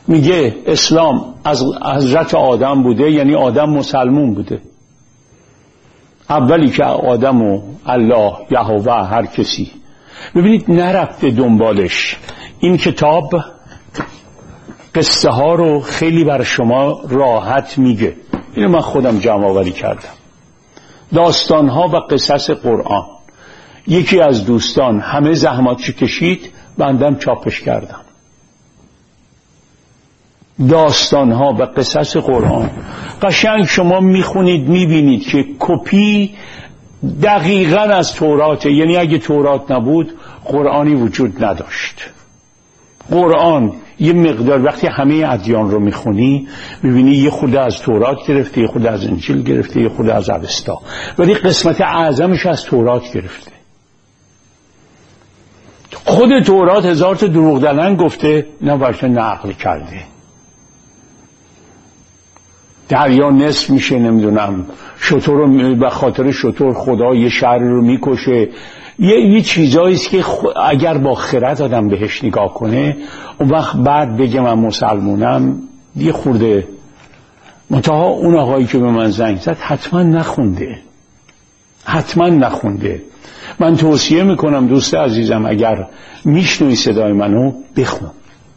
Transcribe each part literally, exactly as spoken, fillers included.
میگه اسلام از حضرت آدم بوده، یعنی آدم مسلمون بوده. اولی که آدم و الله یهوه هر کسی، ببینید نرفته دنبالش. این کتاب قصه ها رو خیلی بر شما راحت میگه. اینو من خودم جمع آوری کردم، داستان ها و قصص قرآن. یکی از دوستان همه زحماتش کشید، بندم چاپش کردم. داستان ها و قصص قرآن قشنگ شما میخونید میبینید که کپی دقیقاً از توراته. یعنی اگه تورات نبود قرآنی وجود نداشت. قرآن یه مقدار وقتی همه ادیان رو میخونی میبینی یه خود از تورات گرفته، یه خود از انجیل گرفته، یه خود از اوستا، ولی قسمت اعظمش از تورات گرفته. خود تورات هزار تا دروغ دلن گفته، نه ورشه نقل کرده. دریا نصف میشه، نمیدونم شتر رو به خاطر شتر خدا یه شهر رو میکشه. یه یه چیزاییست که اگر با خرد آدم بهش نگاه کنه اون وقت بعد بگه من مسلمونم یه خورده. منتها اون آقایی که به من زنگ زد حتما نخونده، حتما نخونده. من توصیه میکنم دوست عزیزم اگر میشنوی صدای منو بخون،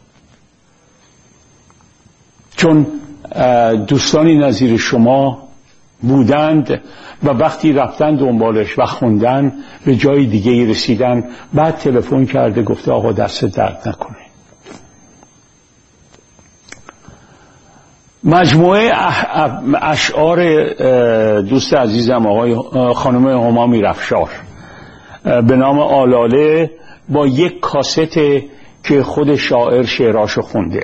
چون دوستانی نظیر شما بودند و وقتی رفتن دنبالش و خوندن به جای دیگه رسیدن، بعد تلفن کرده گفته آقا دست درد نکنه. مجموعه اشعار دوست عزیزم آقای خانم همامی رفشار به نام آلاله با یک کاست که خود شاعر شعراشو خونده.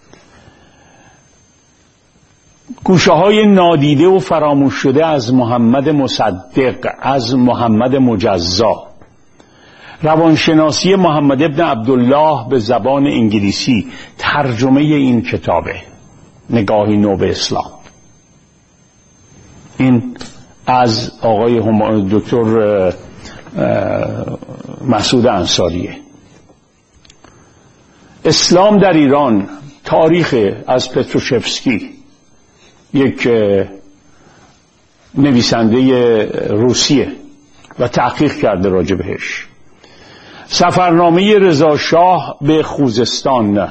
گوشه های نادیده و فراموش شده از محمد مصدق، از محمد مجزا. روانشناسی محمد ابن عبدالله به زبان انگلیسی، ترجمه این کتابه، نگاهی نو به اسلام. این از آقای دکتر مسعود انصاریه. اسلام در ایران، تاریخ از پتروشفسکی، یک نویسنده روسیه و تحقیق کرده راجع بهش. سفرنامه رضا شاه به خوزستان.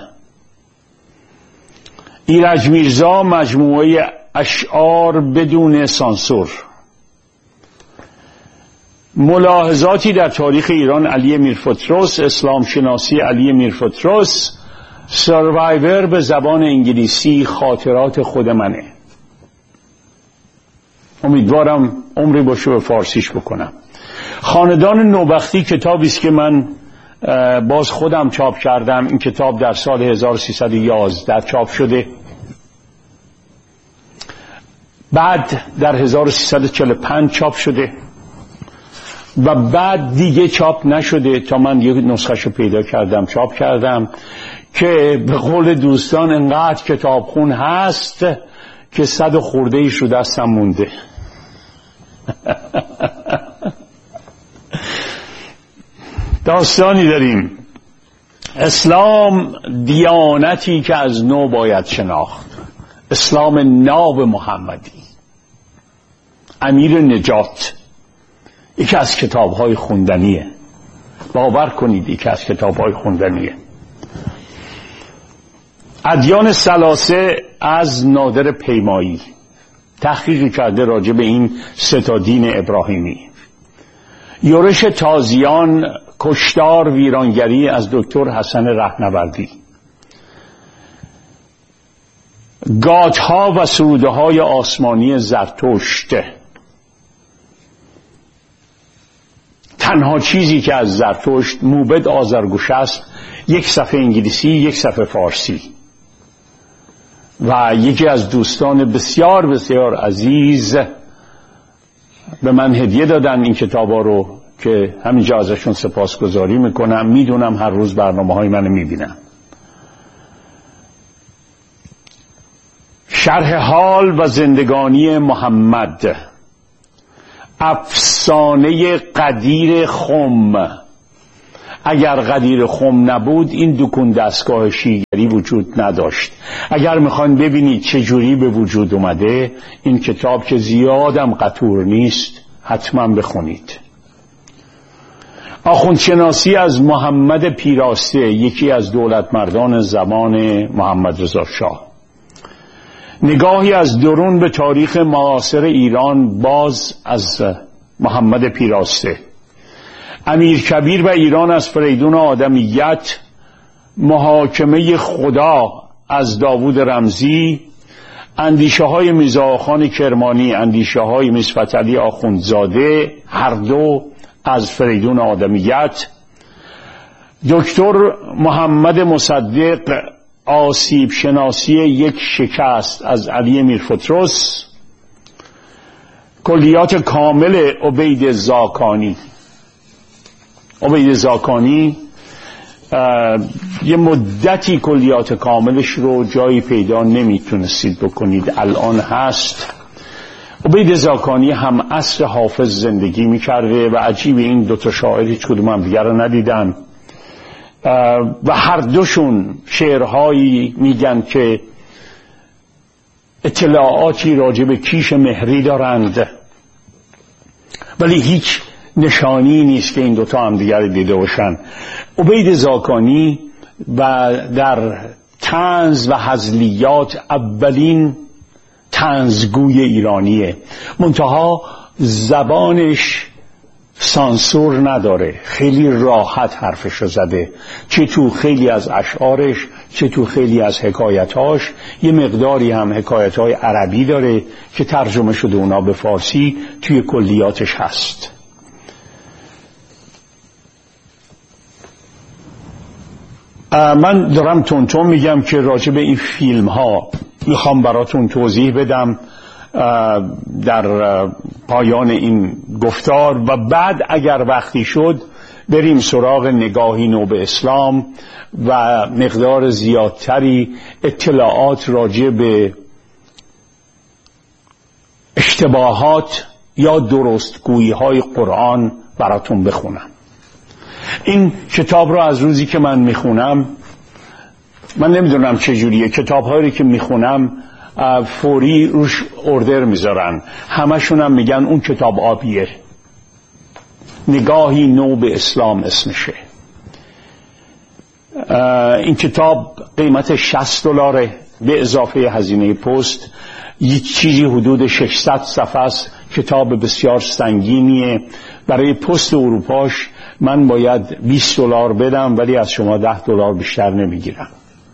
ایرج میرزا، مجموعه اشعار بدون سانسور. ملاحظاتی در تاریخ ایران، علی میرفتروس. اسلام شناسی، علی میرفتروس. سروایور به زبان انگلیسی، خاطرات خود منه. امیدوارم عمری باشه به فارسیش بکنم. خاندان نوبختی کتابی است که من باز خودم چاپ کردم. این کتاب در سال هزار و سیصد و یازده چاپ شده، بعد در هزار و سیصد و چهل و پنج چاپ شده و بعد دیگه چاپ نشده تا من یک نسخه‌شو پیدا کردم چاپ کردم، که به قول دوستان انقدر کتابخون هست که صد و خورده ایش رو دستم مونده. داستانی داریم. اسلام دیانتی که از نو باید شناخت. اسلام ناب محمدی، امیر نجات، یکی از کتاب‌های خوندنیه. باور کنید یکی از کتاب‌های خوندنیه. ادیان ثلاثه از نادر پیمایی، تحقیق کرده راجع به این سه تا دین ابراهیمی. یورش تازیان، کشتار ویرانگری از دکتر حسن رهنوردی. گاتها و سروده های آسمانی زرتشت. تنها چیزی که از زرتشت موبد آذرگوش است، یک صفحه انگلیسی، یک صفحه فارسی. و یکی از دوستان بسیار بسیار عزیز به من هدیه دادن این کتابا رو که همینجا ازشون سپاسگزاری میکنم. میدونم هر روز برنامه های منو میبینم. شرح حال و زندگانی محمد. افسانه قدیر خم اگر قدیر خم نبود این دکون دستگاه شیگری وجود نداشت. اگر میخوان ببینید چجوری به وجود اومده، این کتاب که زیادم قطور نیست حتما بخونید. آخوندشناسی از محمد پیراسته، یکی از دولتمردان زمان محمد رضا شاه. نگاهی از درون به تاریخ معاصر ایران، باز از محمد پیراسته. امیرکبیر و ایران از فریدون آدمیت، محاکمه خدا از داوود رمزی، اندیشه های میرزا آقاخان کرمانی، اندیشه های مصطفی علی آخوندزاده، هر دو از فریدون آدمیت. دکتر محمد مصدق، آسیب شناسی یک شکست از علی میرفترس. کلیات کامل عبید زاکانی. عبید زاکانی یه مدتی کلیات کاملش رو جایی پیدا نمیتونستید بکنید، الان هست. عبید زاکانی هم عصر حافظ زندگی میکرده و عجیب این دوتا شاعر هیچ کدوم هم دیگر رو ندیدن و هر دوشون شعرهایی میگن که اطلاعاتی راجع به کیش مهری دارند، ولی هیچ نشانی نیست که این دوتا هم دیگر دیده باشن. عبید زاکانی و در طنز و هزلیات اولین طنزگوی ایرانیه، منتها زبانش سانسور نداره، خیلی راحت حرفش رو زده، چه تو خیلی از اشعارش چه تو خیلی از حکایتاش. یه مقداری هم حکایتهای عربی داره که ترجمه شده اونا به فارسی توی کلیاتش هست. من دارم تونتون میگم که راجع به این فیلم ها میخوام براتون توضیح بدم در پایان این گفتار و بعد اگر وقتی شد بریم سراغ نگاهی نو به اسلام و مقدار زیادتری اطلاعات راجع به اشتباهات یا درستگویی های قرآن براتون بخونم. این کتاب رو از روزی که من میخونم، من نمیدونم چجوریه، کتاب هایی که میخونم فوری روش اوردر میذارن، همشون هم میگن اون کتاب آبیه. نگاهی نو به اسلام اسمشه. این کتاب قیمت شصت دلاره به اضافه هزینه پست. یک چیزی حدود ششصد صفحه است. کتاب بسیار سنگینیه. برای پست اروپاش من باید بیست دلار بدم، ولی از شما ده دلار بیشتر نمیگیرم.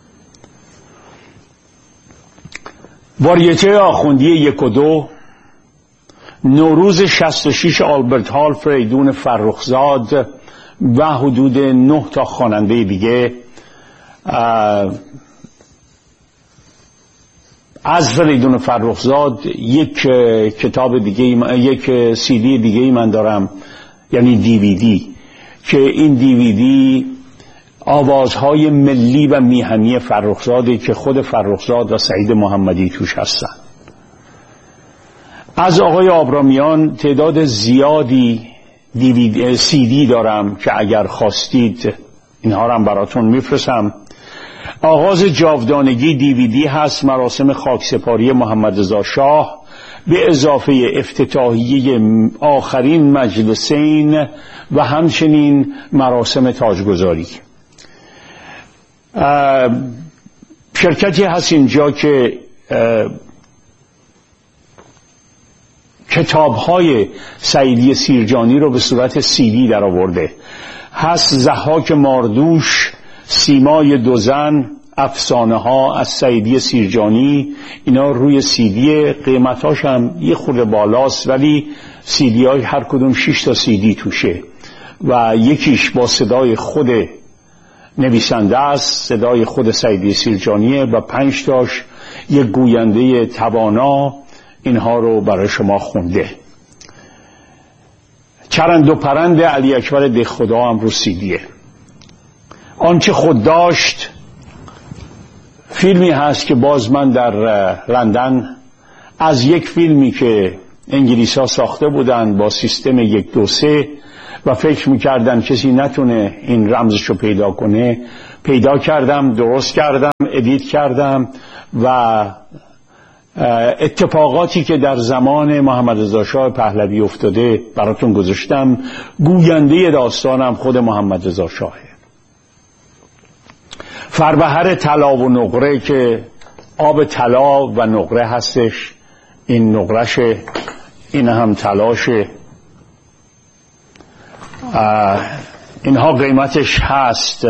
واریته آخوندی یک و دو، نوروز شصت و شش آلبرت هال فریدون فرخزاد و حدود نه تا خواننده دیگه. از فریدون فرخزاد یک کتاب دیگه، یک سی دی دیگه من دارم، یعنی دی وی دی، که این دی وی دی آوازهای ملی و میهنی فرخزاده که خود فرخزاد و سعید محمدی توش هستن. از آقای آبرامیان تعداد زیادی دی وی دی، سی دی دارم که اگر خواستید اینها رو هم براتون میفرستم. آغاز جاودانگی دی وی دی هست، مراسم خاکسپاری محمد رضا شاه به اضافه افتتاحیه آخرین مجلسین و همچنین مراسم تاجگذاری. شرکتی هست اینجا که کتاب‌های سعیدی سیرجانی رو به صورت سی دی در آورده. هست ضحاک ماردوش، سیمای دو زن، افسانه ها از سعیدی سیرجانی. اینا روی سی دی، قیمتاش هم یه خورده بالاست، ولی سی دی های هر کدوم شش تا سی دی توشه و یکیش با صدای خود نویسنده است، صدای خود سعیدی سیرجانیه، و پنج تاش یک گوینده توانا اینها رو برای شما خونده. چرند و پرند علی اکبر دهخدا هم رو سی دیه. آنچه خود داشت فیلمی هست که باز من در لندن از یک فیلمی که انگلیس ها ساخته بودن با سیستم یک دو سه و فکر میکردن کسی نتونه این رمزشو پیدا کنه. پیدا کردم، درست کردم، ادیت کردم و اتفاقاتی که در زمان محمد رضا شاه پهلوی افتاده براتون گذاشتم. گوینده داستانم خود محمد رضا شاهه. فربهر طلا و نقره که آب طلا و نقره هستش، این نقرشه، این هم طلاشه. اینها قیمتش هست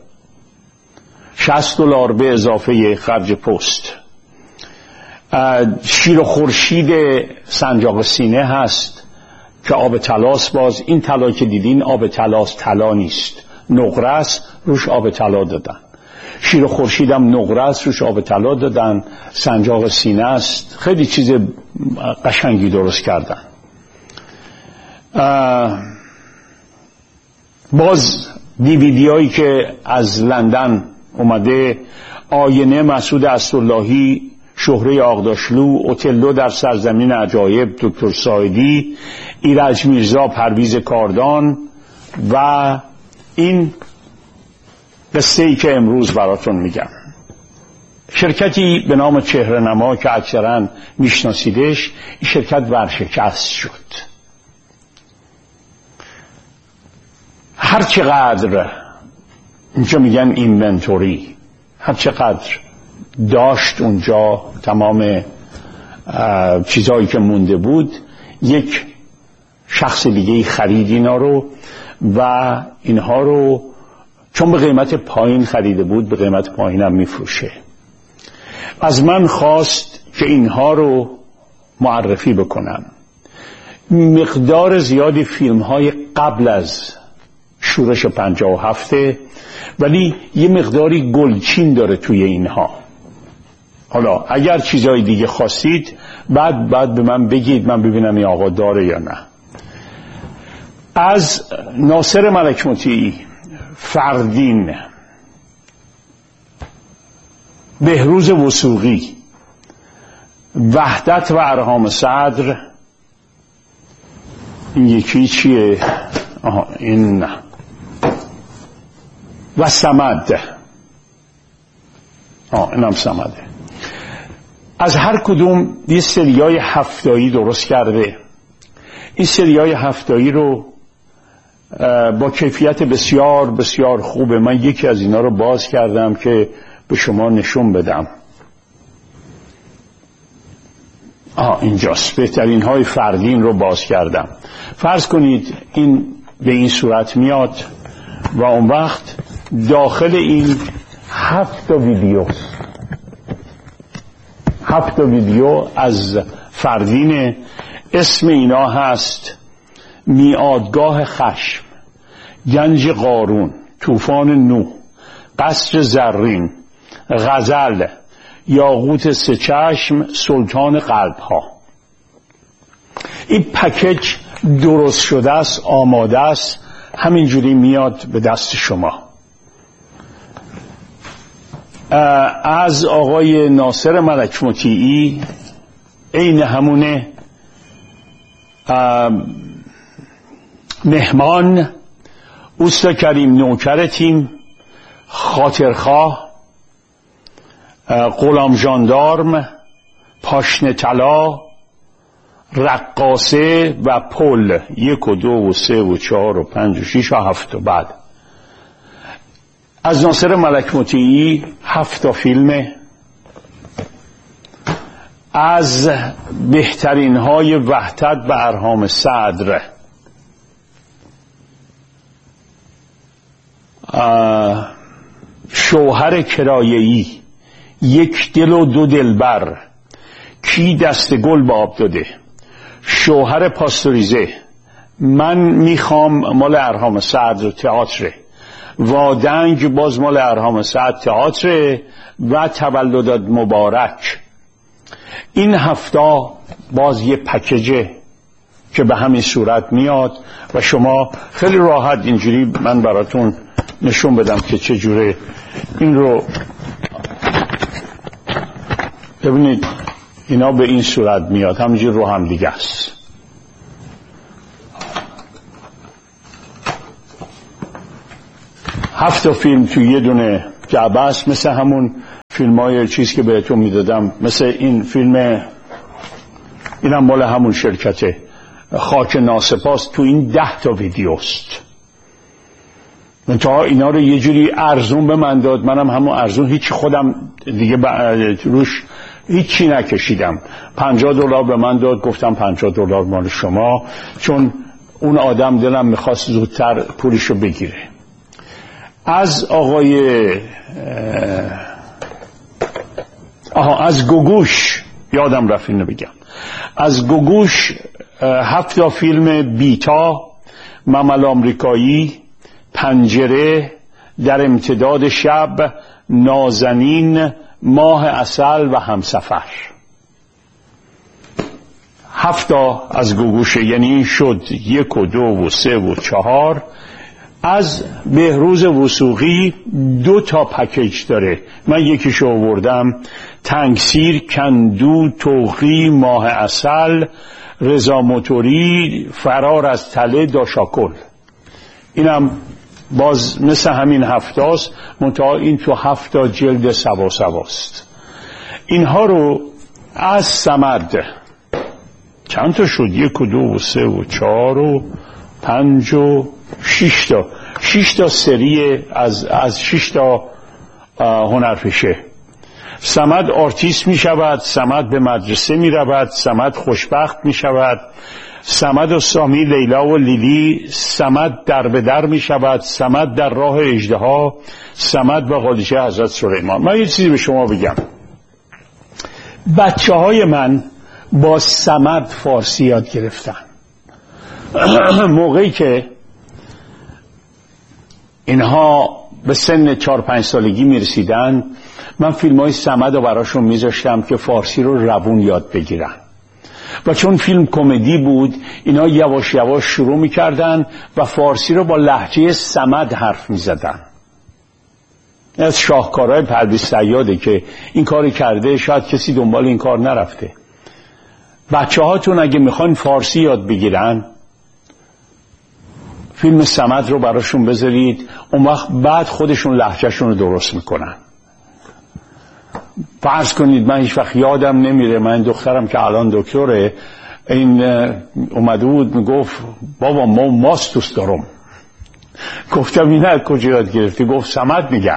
شصت دلار به اضافه خرج پست. شیر و خورشید سنجاق سینه هست که آب طلاست. باز این طلا که دیدین آب طلاست، طلا نیست، نقره است، روش آب طلا دادن. شیر و خورشیدم نقره است، روش آب طلا دادن. سنجاق سینه است. خیلی چیز قشنگی درست کردن. باز دیویدی هایی که از لندن اومده، آینه مسعود اسداللهی، شهره آغداشلو، اوتلو در سرزمین عجایب دکتر ساعدی، ایرج میرزا پرویز کاردان و این قصه ای که امروز براتون میگم. شرکتی به نام چهره نما که اکثرا میشناسیدش، این شرکت ورشکست شد. هر چقدر اینجا میگن اینونتوری، هر چقدر داشت اونجا تمام چیزهایی که مونده بود، یک شخص دیگه خرید اینا رو و اینها رو چون به قیمت پایین خریده بود به قیمت پایین هم میفروشه. از من خواست که اینها رو معرفی بکنم. مقدار زیادی فیلم های قبل از شورش پنجاه و هفته، ولی یه مقداری گلچین داره توی اینها. حالا اگر چیزای دیگه خواستید بعد بعد به من بگید، من ببینم این آقا داره یا نه. از ناصر ملک مطیعی، فردین، بهروز وثوقی، وحدت و ارهام صدر. این یکی چیه؟ آها این نه. و صمد. آه اینم صمده. از هر کدوم یه سریای هفتایی درست کرده. این سریای هفتایی رو با کیفیت بسیار بسیار خوبه. من یکی از اینا رو باز کردم که به شما نشون بدم. آه اینجاست. بهترین های فردین رو باز کردم. فرض کنید این به این صورت میاد و اون وقت داخل این هفت تا ویدیو هفت تا ویدیو از فردین. اسم اینا هست میادگاه خشم، گنج قارون، طوفان نوح، قصر زرین، غزل، یاقوت سه چشم، سلطان قلب ها. این پکیج درست شده است، آماده است، همینجوری میاد به دست شما. از آقای ناصر ملک مطیعی عین همونه. مهمان، اوستا کریم نوکر تیم، خاطرخواه، غلام ژاندارم، پاشنه طلا، رقاصه و پل. یک و دو و سه و چهار و پنج و شیش و هفت و بعد از ناصر ملک مطیعی هفت تا فیلمه. از بهترین های وحدت و ارهام صدر، شوهر کرایه‌ای، یک دل و دو دلبر، کی دست گل به آب داده، شوهر پاستوریزه، من میخوام مال ارهام صدر تئاتر، وادنگ باز مال ارهام صدر تئاتر و تولدت مبارک. این هفته باز یه پکیجه که به همین صورت میاد و شما خیلی راحت اینجوری من براتون نشون بدم که چه جوره این رو ببینید. اینا به این صورت میاد، همینجوری رو هم دیگه است. هفت تا فیلم توی یه دونه جعبه است، مثل همون فیلم های چیز که بهتون میدادم، مثل این فیلم، اینم مال همون شرکته، خاک ناسپاس. تو این ده تا ویدیوست. منتها اینا رو یه جوری ارزون به من داد، منم همون ارزون هیچ خودم دیگه روش هیچی نکشیدم. پنجاه دلار به من داد، گفتم پنجاه دلار مال شما، چون اون آدم دلم میخواست زودتر پولشو بگیره. از آقای آها از گوگوش یادم رفت اینو بگم. از گوگوش هفت تا فیلم بیتا، ممل آمریکایی، پنجره، در امتداد شب، نازنین، ماه عسل و همسفر. هفتا از گوگوشه، یعنی شد یک و دو و سه و چهار. از بهروز وثوقی دو تا پکیج داره، من یکیشو آوردم. تنگسیر، کندو، توقی، ماه عسل، رضا موتوری، فرار از تله، داشاکل. اینم باز مثل همین هفتاست، منتها این تو هفتا جلد سوا سواست. اینها رو از صمد چند تا شد؟ یک و دو و سه و چهار و پنج و شش تا شش تا سری از از شش تا هنرپیشه. صمد آرتیست می شود، صمد به مدرسه می رود، صمد خوشبخت می شود، صمد و سامی، لیلا و لیلی، صمد در به در می شود، صمد در راه اژدها، صمد و قالیچه حضرت سلیمان. من یه چیزی به شما بگم، بچه های من با صمد فارسی یاد گرفتن. موقعی که اینها به سن چهار پنج سالگی می رسیدن، من فیلم های صمد رو براشون می ذاشتم که فارسی رو روون یاد بگیرن. و چون فیلم کمدی بود، اینا یواش یواش شروع می کردن و فارسی رو با لهجه صمد حرف می زدن. از شاهکارهای پرویز صیاده که این کاری کرده، شاید کسی دنبال این کار نرفته. بچه هاتون اگه میخوان فارسی یاد بگیرن، فیلم صمد رو براشون بذارید، اون وقت بعد خودشون لهجهشون رو درست میکنن. فرض کنید من هیچ وقت یادم نمیره، من دخترم که الان دکتره، این اومده بود میگفت بابا ما ماست دوست دارم. گفتم اینه کجا یاد گرفتی؟ گفت صمد میگم.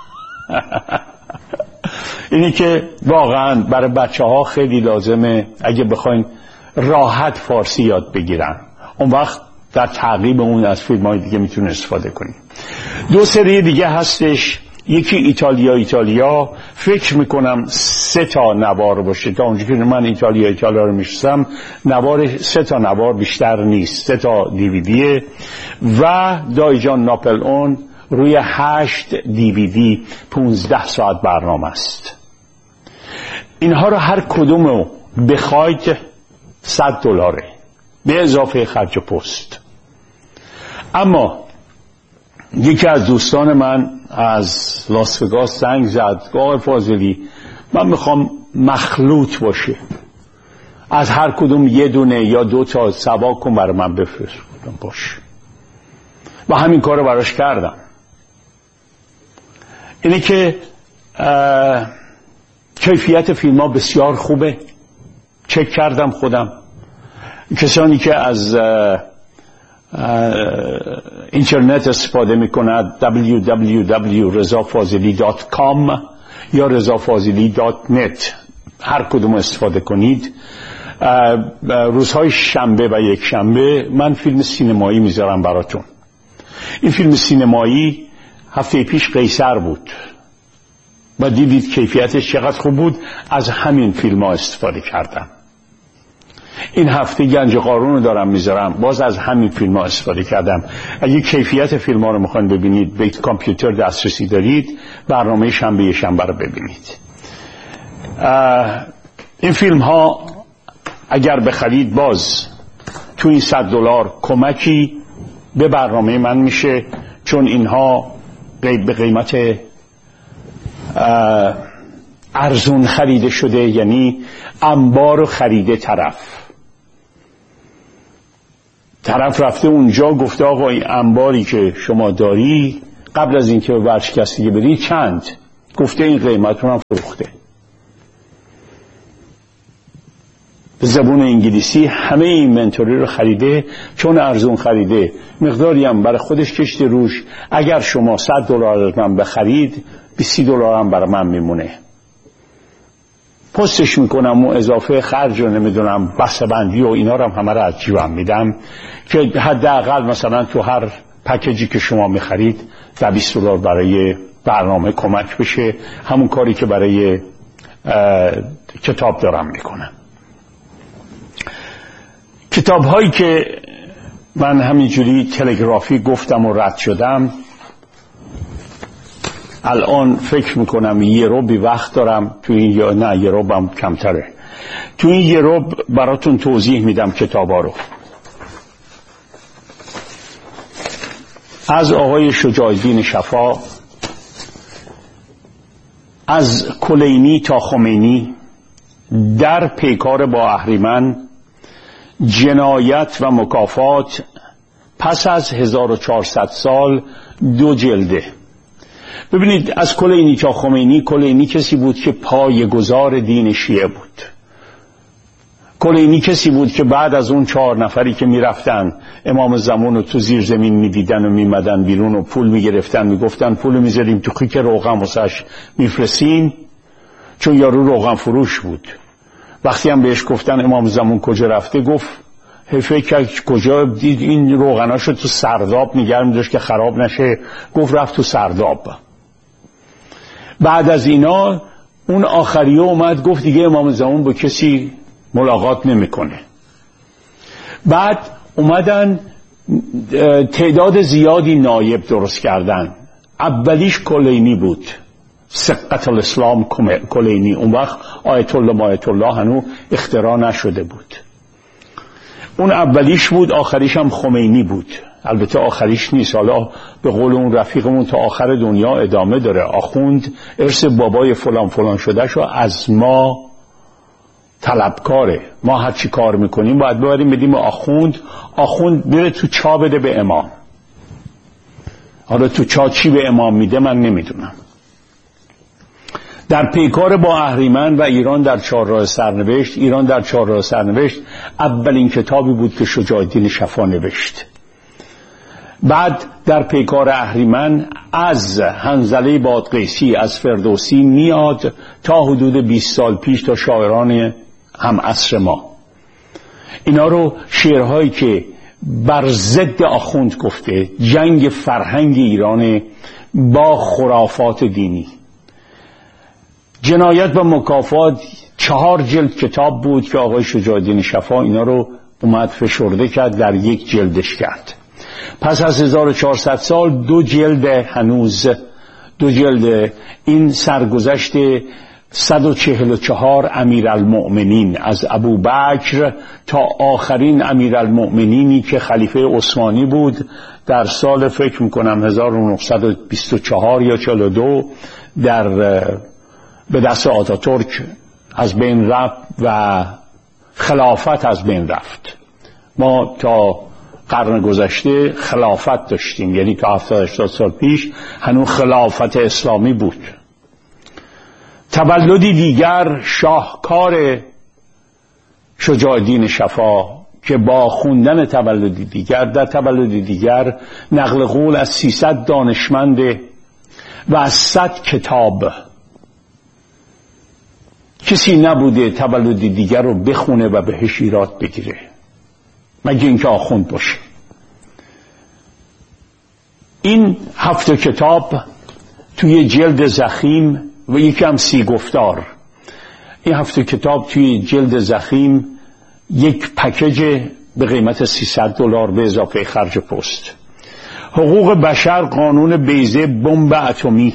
اینی که واقعا برای بچه ها خیلی لازمه اگه بخواین راحت فارسی یاد بگیرن، اون وقت در تعقیب اون از فیلم های دیگه میتونه استفاده کنیم. دو سری دیگه هستش، یکی ایتالیا ایتالیا، فکر میکنم سه تا نوار باشه، تا اونجا که من ایتالیا ایتالیا رو میشستم نوار سه تا نوار بیشتر نیست، سه تا دیویدیه. و دایجان ناپل اون روی هشت دیویدی، پونزده ساعت برنامه است. اینها رو هر کدوم رو بخواید صد دلاره به اضافه خرج پست. اما یکی از دوستان من از لاس وگاس زنگ زد، آقای فاضلی من میخوام مخلوط باشه، از هر کدوم یه دونه یا دو تا سبا کن برای من بفرست. باشه، و همین کار رو براش کردم. اینه که کیفیت فیلم ها بسیار خوبه، چک کردم خودم. کسانی که از اینترنت استفاده میکنند دبلیو دبلیو دبلیو دات رضا فاضلی دات کام یا رضا فاضلی دات نت، هر کدوم استفاده کنید. روزهای شنبه و یک شنبه من فیلم سینمایی میذارم براتون. این فیلم سینمایی هفته پیش قیصر بود و دیدید کیفیتش چقدر خوب بود، از همین فیلم ها استفاده کردم. این هفته گنج قارون رو دارم میذارم، باز از همین فیلم ها استفاده کردم. اگه کیفیت فیلم ها رو میخواین ببینید، به کامپیوتر دسترسی دارید، برنامه شنبه شنبه رو ببینید. این فیلم ها اگر بخرید باز تو این صد دلار کمکی به برنامه من میشه، چون اینها به قیمت ارزون خریده شده، یعنی انبار رو خریده طرف طرف رفته اونجا گفته آقا این انباری که شما داری قبل از اینکه به ورشکستگی بدین چند؟ گفته این قیمت رو هم فروخته. به زبون انگلیسی همه این منتوری رو خریده، چون ارزون خریده مقداری هم برای خودش کشته روش. اگر شما صد دلار از من بخرید بیست دلار هم برای من میمونه، پستش میکنم و اضافه خرج رو نمیدونم بسته‌بندی و اینا رو هم همه رو از جیبم میدم که حداقل مثلا تو هر پکیجی که شما میخرید ده بیست دلار برای برنامه کمک بشه. همون کاری که برای کتاب دارم میکنم. کتاب هایی که من همینجوری تلگرافی گفتم و رد شدم، الان فکر میکنم یه رو بی وقت دارم تو این، یا نه یه رو هم کمتره، تو این یه رو براتون توضیح میدم کتابا رو. از آقای شجاع الدین شفا، از کلینی تا خمینی، در پیکار با اهریمن، جنایت و مکافات، پس از هزار و چهارصد سال، دو جلده. ببینید از کلینی تا خمینی، کلینی کسی بود که پایه‌گذار دین شیعه بود. کلینی کسی بود که بعد از اون چهار نفری که میرفتن امام زمان رو تو زیر زمین میدیدن و میمدن بیرون و پول میگرفتن، میگفتن پول میذاریم تو خیک روغن واسش میفرستیم، چون یارو روغن فروش بود. وقتی هم بهش گفتن امام زمان کجا رفته، گفت فکر کجا دید این روغناشو تو سرداب نگه می‌داشت که خراب نشه، گفت رفت تو سرداب. بعد از اینا اون آخریه اومد گفت دیگه امام زمان با کسی ملاقات نمیکنه. بعد اومدن تعداد زیادی نایب درست کردن. اولیش کلینی بود، سقط الاسلام کلینی. اون وقت آیت الله مایت الله هنو اختراع نشده بود. اون اولیش بود، آخریش هم خمینی بود. البته آخریش نیست، حالا به قول اون رفیقمون تا آخر دنیا ادامه داره. آخوند ارث بابای فلان فلان شده شو از ما طلبکاره. ما هر چی کار میکنیم باید ببریم بدیم آخوند، آخوند بره تو چا بده به امام. حالا تو چا چی به امام میده من نمیدونم. در پیکار با اهریمن و ایران در چهارراه سرنوشت، ایران در چهارراه سرنوشت اولین کتابی بود که شجاع الدین شفا نوشت. بعد در پیکار اهریمن از حنظله بادغیسی، از فردوسی میاد تا حدود بیست سال پیش تا شاعران هم عصر ما. اینا رو شعرهایی که بر ضد آخوند گفته، جنگ فرهنگ ایران با خرافات دینی. جنایت و مکافات چهار جلد کتاب بود که آقای شجاع الدین شفا اینا رو اومد فشرده کرد، در یک جلدش کرد. پس از هزار و چهارصد سال دو جلد، هنوز دو جلد. این سرگذشت صد و چهل و چهار امیرالمؤمنین از ابوبکر تا آخرین امیرالمؤمنینی که خلیفه عثمانی بود در سال فکر میکنم هزار و نهصد و بیست و چهار یا چهل و دو در به دست آتاتورک از بین رفت و خلافت از بین رفت. ما تا قرن گذشته خلافت داشتیم، یعنی تا هفتاد هشتاد سال پیش هنوز خلافت اسلامی بود. تولدی دیگر شاهکار شجاع الدین شفا که با خوندن تولدی دیگر، در تولدی دیگر نقل قول از سیصد دانشمند و از صد کتاب، کسی نبوده تولدی دیگر رو بخونه و بهش ایراد بگیره مگه اینکه آخوند باشه. این هفت کتاب توی جلد ضخیم و یکم سی گفتار، این هفت کتاب توی جلد ضخیم، یک پکیج به قیمت سیصد دلار به اضافه خرج پست. حقوق بشر، قانون بیضه، بمب اتمی.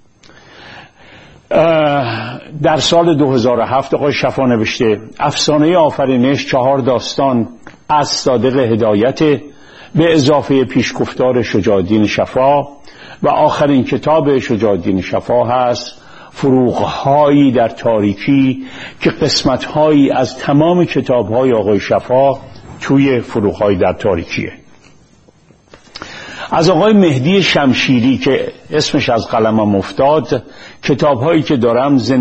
در سال دو هزار و هفت آقای شفا نوشته افسانه آفرینش، چهار داستان از صادق هدایت به اضافه پیشگفتار شجاع الدین شفا، و آخرین کتاب شجاع الدین شفا هست فروغ‌هایی در تاریکی که قسمت‌هایی از تمام کتاب‌های آقای شفا توی فروغ‌هایی در تاریکیه. از آقای مهدی شمشیری که اسمش از قلمم افتاد، کتاب‌هایی که دارم